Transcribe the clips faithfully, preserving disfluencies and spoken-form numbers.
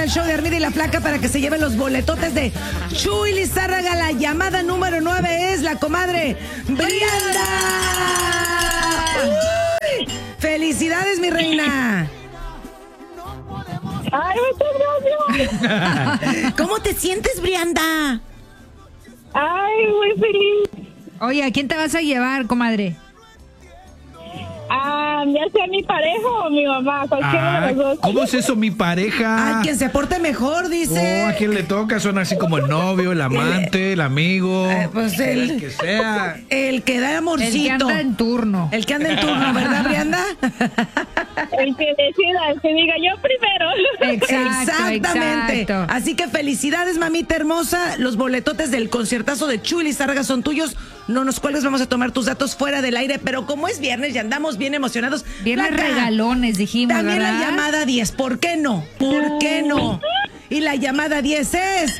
al show de Armida y la Flaca para que se lleven los boletotes de Chuy Lizárraga. La llamada número nueve es la comadre Brianda. ¡Uy! ¡Felicidades, mi reina! ¡Ay, muchas gracias! ¿Cómo te sientes, Brianda? ¡Ay, muy feliz! Oye, ¿a quién te vas a llevar, comadre? Ah, ya sea mi pareja o mi mamá, cualquiera Ah, de los dos. ¿cómo es eso, mi pareja? A quien se porte mejor, dice. Oh, ¿a quién le toca? Son así como el novio, el amante, el amigo. Eh, pues el, el que sea. El que da amorcito. El que anda en turno. El que anda en turno, ¿verdad, Brianda? El que decida, el que diga yo primero. Exacto, Exactamente. exacto. Así que felicidades, mamita hermosa. Los boletotes del conciertazo de Chuy Lizárraga son tuyos. No nos cuelgues, vamos a tomar tus datos fuera del aire. Pero como es viernes y andamos bien emocionados. Viernes Flaca, regalones, dijimos, también ¿verdad? la llamada diez. ¿Por qué no? ¿Por qué no? Y la llamada diez es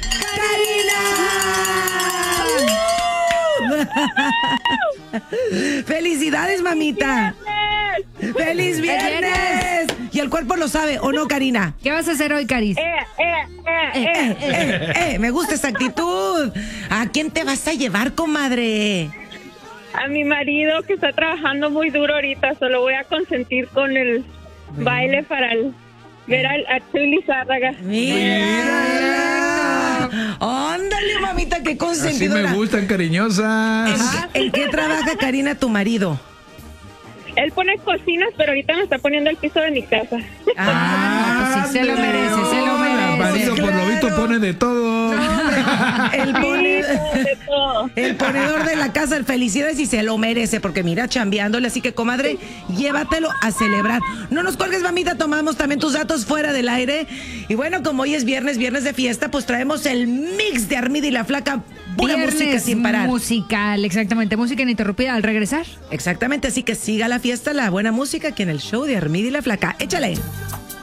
Karina. ¡Felicidades, mamita! ¡Feliz viernes! Y el cuerpo lo sabe, ¿o no, Karina? ¿Qué vas a hacer hoy, Caris? Eh, eh, eh, Eh, eh. eh, eh, me gusta esa actitud. ¿A quién te vas a llevar, comadre? A mi marido que está trabajando muy duro ahorita, solo voy a consentir con el baile para el, ver al, a Chuy Lizárraga. Mira. Ándale, mamita, qué Así consentidora. me gustan, cariñosas. ¿En, en qué trabaja, Karina, tu marido? Él pone cocinas, pero ahorita me está poniendo el piso de mi casa. Ah, no, pues sí, se lo merece, se lo merece. Marido, por lo visto, Claro. pone de todo. El, pone- De todo. el ponedor de la casa, el felicidades y se lo merece, porque mira, chambeándole, así que, comadre, llévatelo a celebrar. No nos cuelgues, mamita, tomamos también tus datos fuera del aire. Y bueno, como hoy es viernes, viernes de fiesta, pues traemos el mix de Armida y la Flaca, pura Viernes música sin parar. musical, exactamente, música ininterrumpida al regresar. Exactamente, así que siga la fiesta, la buena música aquí en el show de Armida y la Flaca. Échale.